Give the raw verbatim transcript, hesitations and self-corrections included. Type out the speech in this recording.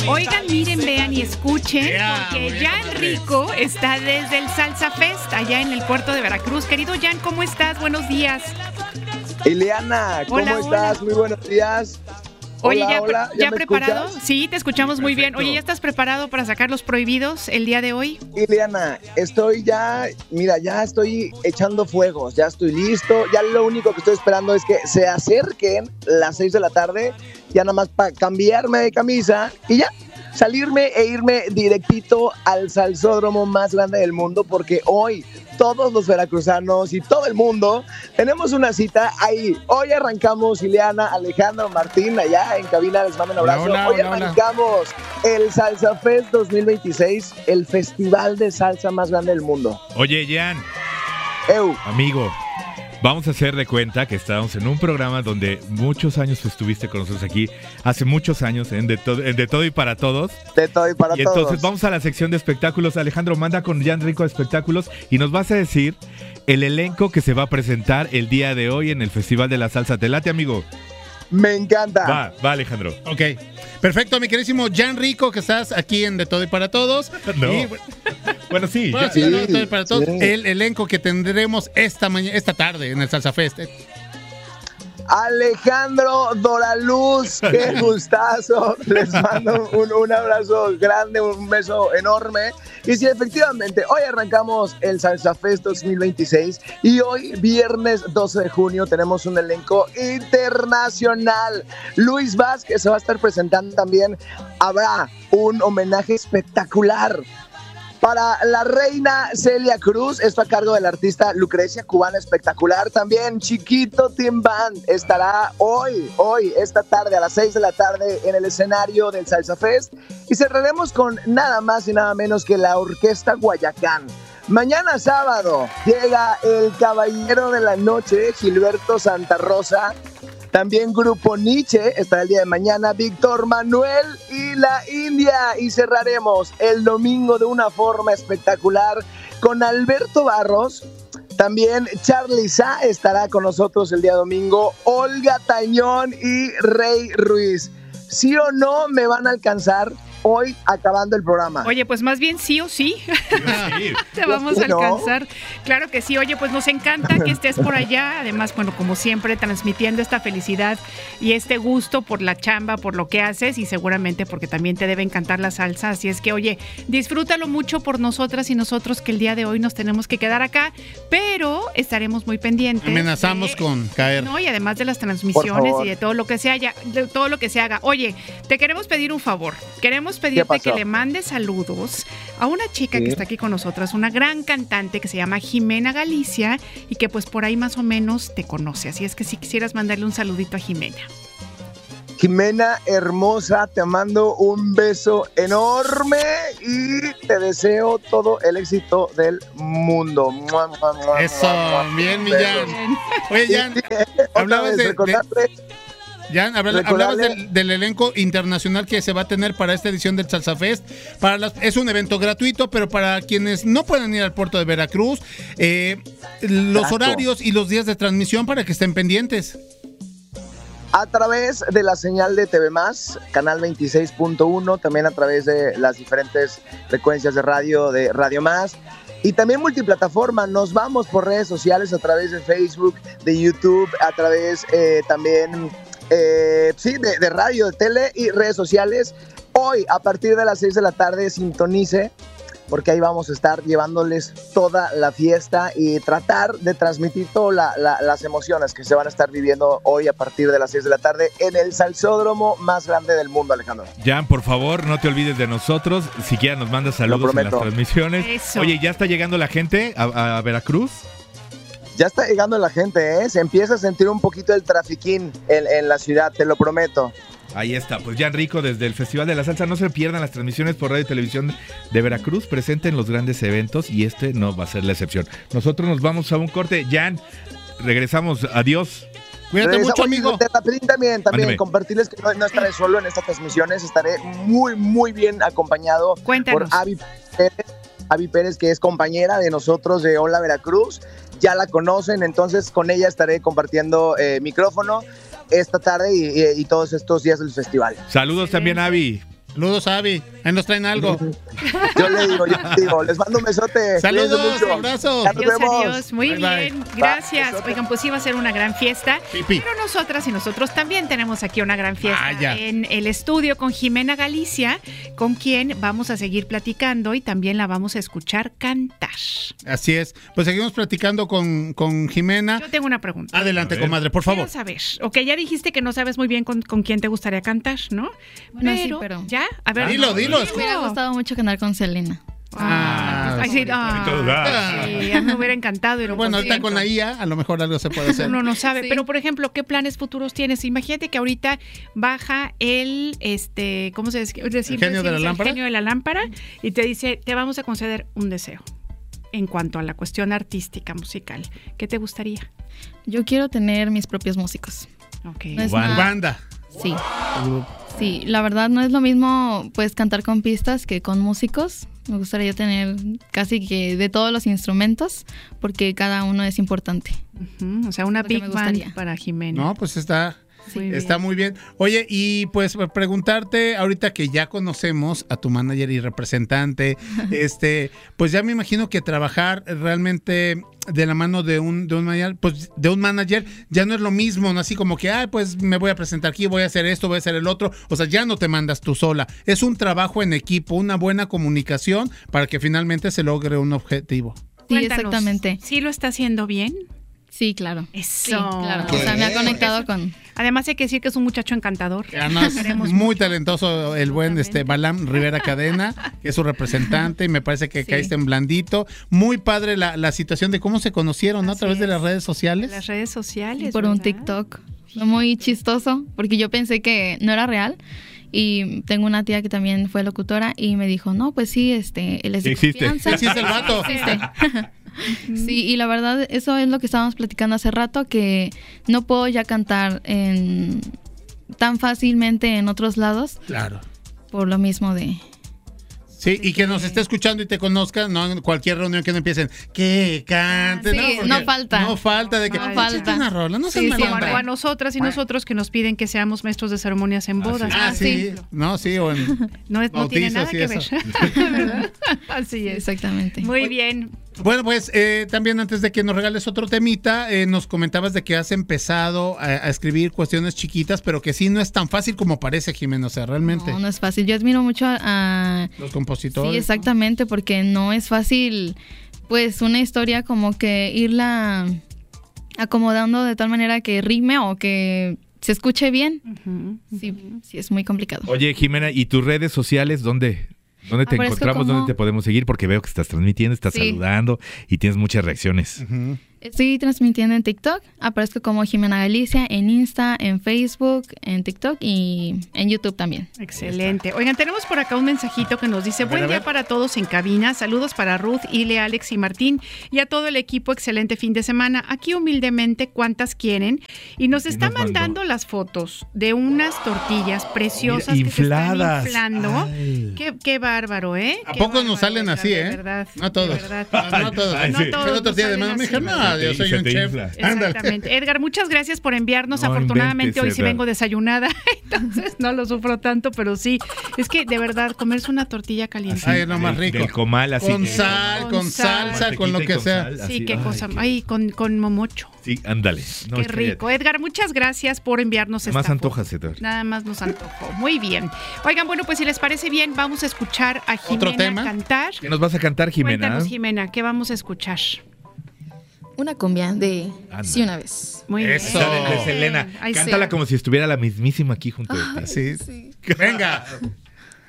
Oigan, miren, vean y escuchen, porque Jan Rico está desde el Salsa Fest, allá en el puerto de Veracruz. Querido Jan, ¿cómo estás? Buenos días. Ileana, ¿cómo hola, estás? hola. Muy buenos días. Oye, hola, ¿ya, hola. ¿ya, ¿Ya me preparado? escuchas? Sí, te escuchamos muy Perfecto. bien. Oye, ¿ya estás preparado para sacar los prohibidos el día de hoy? Ileana, estoy ya, mira, ya estoy echando fuegos, ya estoy listo. Ya lo único que estoy esperando es que se acerquen las seis de la tarde, ya nada más para cambiarme de camisa y ya. Salirme e irme directito al salsódromo más grande del mundo, porque hoy todos los veracruzanos y todo el mundo tenemos una cita ahí. Hoy arrancamos, Ileana, Alejandro, Martín, allá en cabina, les mando un abrazo. Hola, hola, hoy hola, hola. arrancamos el Salsa Fest dos mil veintiséis, el festival de salsa más grande del mundo. Oye, Jan, Eu, amigo, vamos a hacer de cuenta que estábamos en un programa donde muchos años estuviste con nosotros aquí, hace muchos años, en De, to- en de Todo y para Todos. de todo y para Y todos. entonces vamos a la sección de espectáculos. Alejandro, manda con Jan Rico de espectáculos y nos vas a decir el elenco que se va a presentar el día de hoy en el Festival de la Salsa. ¿Te late, amigo? Me encanta. Va, va, Alejandro. Ok, perfecto, mi queridísimo Jan Rico, que estás aquí en De Todo y para Todos. No. Y, Bueno, sí. bueno, ya- sí, Sí, De Todo y para Todos. sí. El elenco que tendremos esta mañana, esta tarde en el Salsa Fest. Alejandro Doraluz, qué gustazo. Les mando un, un abrazo grande, un beso enorme. Y sí, efectivamente, hoy arrancamos el Salsa Fest dos mil veintiséis y hoy, viernes doce de junio, tenemos un elenco internacional. Luis Vázquez se va a estar presentando también. Habrá un homenaje espectacular para la reina Celia Cruz, esto a cargo del artista Lucrecia, cubana espectacular. También Chiquito Team Band estará hoy, hoy, esta tarde a las seis de la tarde en el escenario del Salsa Fest. Y cerraremos con nada más y nada menos que la Orquesta Guayacán. Mañana sábado llega el caballero de la noche, Gilberto Santa Rosa. También Grupo Nietzsche estará el día de mañana, Víctor Manuel y la India. Y cerraremos el domingo de una forma espectacular con Alberto Barros. También Charly Sa estará con nosotros el día domingo, Olga Tañón y Rey Ruiz. ¿Sí o no me van a alcanzar hoy acabando el programa? Oye, pues más bien sí o sí. Sí. Te vamos a Sí, ¿no? alcanzar. Claro que sí. Oye, pues nos encanta que estés por allá. Además, bueno, como siempre, transmitiendo esta felicidad y este gusto por la chamba, por lo que haces y seguramente porque también te debe encantar la salsa. Así es que, oye, disfrútalo mucho por nosotras y nosotros, que el día de hoy nos tenemos que quedar acá, pero estaremos muy pendientes. Amenazamos de- con caer. No, y además de las Por transmisiones favor. y de todo lo que se haya, de todo lo que se haga. Oye, te queremos pedir un favor. Queremos pedirte pasó? que le mandes saludos a una chica Sí. que está aquí con nosotras, una gran cantante que se llama Jimena Galicia y que pues por ahí más o menos te conoce. Así es que si quisieras mandarle un saludito a Jimena. Jimena hermosa, te mando un beso enorme y te deseo todo el éxito del mundo. Mua, mua, mua, Eso, mua, mua. bien, mi Besos. Jan. Oye, Jan, Otra hablabas vez, de- de- recordarte, Jan, habla- Recordarle- hablabas del, del elenco internacional que se va a tener para esta edición del Salsa Fest. Para las, es un evento gratuito, pero para quienes no puedan ir al puerto de Veracruz, eh, los Exacto. horarios y los días de transmisión para que estén pendientes. a través de la señal de T V Más, canal veintiséis punto uno, también a través de las diferentes frecuencias de radio de Radio Más. Y también multiplataforma, nos vamos por redes sociales a través de Facebook, de YouTube, a través eh, también eh, sí, de, de radio, de tele y redes sociales. Hoy, a partir de las seis de la tarde, sintonice, porque ahí vamos a estar llevándoles toda la fiesta y tratar de transmitir todas la, la, las emociones que se van a estar viviendo hoy a partir de las seis de la tarde en el salsódromo más grande del mundo, Alejandro. Jan, por favor, no te olvides de nosotros. Siquiera nos mandas saludos en las prometo. transmisiones. Eso. Oye, ¿ya está llegando la gente a, a Veracruz? Ya está llegando la gente, ¿eh? Se empieza a sentir un poquito el trafiquín en, en la ciudad, te lo prometo. Ahí está, pues Jan Rico desde el Festival de la Salsa. No se pierdan las transmisiones por radio y televisión de Veracruz. Presenten los grandes eventos y este no va a ser la excepción. Nosotros nos vamos a un corte. Jan, regresamos. Adiós. Cuídate Regresa- mucho, Oye, amigo. de Tapín también, también Mándeme. compartirles que no, no estaré solo en estas transmisiones, estaré muy, muy bien acompañado Cuéntanos. por Avi Pérez, Avi Pérez, que es compañera de nosotros de Hola Veracruz. Ya la conocen, entonces con ella estaré compartiendo eh, micrófono esta tarde y, y- y todos estos días del festival. Saludos también, Avi. Saludos, Avi. Ahí nos traen algo. Yo le digo, yo le digo, les mando un besote. Saludos, Cuídense mucho. abrazos. Ya nos Adiós, vemos. adiós. Muy Bye, bien, bye. gracias. Bye. Oigan, pues iba a ser una gran fiesta. Pipi. Pero nosotras y nosotros también tenemos aquí una gran fiesta Vaya. en el estudio con Jimena Galicia, con quien vamos a seguir platicando y también la vamos a escuchar cantar. Así es. Pues seguimos platicando con, con Jimena. Yo tengo una pregunta. Adelante, A ver. comadre, por favor. Quiero saber. Ok, ya dijiste que no sabes muy bien con, con quién te gustaría cantar, ¿no? Bueno, sí, pero- ¿Ya? A ver. Dilo, dilo. Me hubiera gustado mucho cantar con Selena. Ah, Ah, ay, sí, ah, Ah. sí, a mí me hubiera encantado. Y lo Bueno, ahorita consiento. con la I A a lo mejor algo se puede hacer. Uno no sabe, Sí. pero por ejemplo, ¿qué planes futuros tienes? Imagínate que ahorita baja el, este, ¿cómo se dice? Decir, ¿El genio de la el lámpara? genio de la lámpara y te dice, te vamos a conceder un deseo en cuanto a la cuestión artística, musical. ¿Qué te gustaría? Yo quiero tener mis propios músicos. Ok. No es Banda. nada- Banda. Sí. Sí, la verdad no es lo mismo pues cantar con pistas que con músicos. Me gustaría tener casi que de todos los instrumentos porque cada uno es importante. Ujú, o sea, una Lo que big me band gustaría. para Jimena. No, pues está, Muy está bien. muy bien. Oye, y pues preguntarte, ahorita que ya conocemos a tu manager y representante, este, pues ya me imagino que trabajar realmente de la mano de un, de un manager, pues de un manager ya no es lo mismo, ¿no? Así como que, ah, pues me voy a presentar aquí, voy a hacer esto, voy a hacer el otro. O sea, ya no te mandas tú sola. Es un trabajo en equipo, una buena comunicación para que finalmente se logre un objetivo. Sí, Cuéntanos, exactamente. ¿sí lo está haciendo bien? Sí, claro. Eso. Sí, claro. O sea, me ha conectado con... Además hay que decir que es un muchacho encantador. Además, Queremos muy mucho. talentoso el buen este Balam Rivera Cadena, que es su representante, y me parece que Sí. caíste en blandito. Muy padre la, la situación de cómo se conocieron, ¿no? A Así través de es. las redes sociales. Las redes sociales. por un ¿verdad? TikTok. Fue muy chistoso porque yo pensé que no era real. Y tengo una tía que también fue locutora y me dijo, no, pues sí, este, él es de Sí existe. confianza. Sí existe el vato. Existe. Sí, y la verdad, eso es lo que estábamos platicando hace rato, que no puedo ya cantar en, tan fácilmente en otros lados Claro. por lo mismo de... Sí, y que nos esté escuchando y te conozca, no en cualquier reunión que no empiecen, que cante. Sí, Porque no falta. No falta de que No "Échate falta. una rola, no seas Sí, mala Como siempre. a onda". a nosotras y nosotros que nos piden que seamos maestros de ceremonias en bodas. Ah, por sí. ejemplo. No, sí, o en No, es- no tiene bautizos nada y que eso. ver. ¿Verdad? Así es. Exactamente. Muy bien. Bueno, pues eh, también antes de que nos regales otro temita, eh, nos comentabas de que has empezado a, a escribir cuestiones chiquitas, pero que sí no es tan fácil como parece, Jimena, o sea, realmente. No, no es fácil. Yo admiro mucho a... Los compositores. Sí, exactamente, porque no es fácil, pues, una historia como que irla acomodando de tal manera que rime o que se escuche bien. Ujú. Sí, sí, es muy complicado. Oye, Jimena, ¿y tus redes sociales dónde? ¿Dónde te Aparezco encontramos? como- ¿Dónde te podemos seguir? Porque veo que estás transmitiendo, estás Sí. saludando y tienes muchas reacciones. Ujú. Estoy transmitiendo en TikTok, aparezco como Jimena Galicia en Insta, en Facebook, en TikTok y en YouTube también. Excelente. Oigan, tenemos por acá un mensajito que nos dice, A ver, buen a día ver. para todos en cabina, saludos para Ruth, Ile, Alex y Martín y a todo el equipo, excelente fin de semana. Aquí humildemente, ¿cuántas quieren? Y nos ¿Quién está nos mandó? mandando las fotos de unas tortillas preciosas Mira, que se infladas. están inflando. Ay. Qué, qué bárbaro, ¿eh? ¿A Qué poco bárbaro, nos salen Edgar, así, de eh? verdad, No todos. de verdad. No, no todos. Ay, No sí. todos Pero otro nos día de salen mano me así, dijeron, ¿verdad? no, yo soy Se un te chef. infla. Ándale. Exactamente. Edgar, muchas gracias por enviarnos. No Afortunadamente hoy inventes, sí Edgar. vengo desayunada, entonces no lo sufro tanto, pero sí. Es que de verdad, comerse una tortilla caliente. Ay, es lo más Del- rico. Del comal así. Con que- sal, Con con sal. salsa, con lo Mantequita y que sea. sal, Sí, así. qué Ay, cosa. qué- Ay, con, con momocho. Sí, ándale. No, Qué es que- rico. Edgar, muchas gracias por enviarnos Más esta antojas, foto. Edgar. Nada más nos antojó. Muy bien. Oigan, bueno, pues si les parece bien, vamos a escuchar a ¿Otro Jimena tema? cantar. ¿Qué nos vas a cantar, Jimena? Cuéntanos, Jimena, ¿qué vamos a escuchar? Una cumbia de Anda. Sí una vez. Muy Eso. bien. De Selena. Ay, sí. Cántala como si estuviera la mismísima aquí junto a ti. Sí. Venga.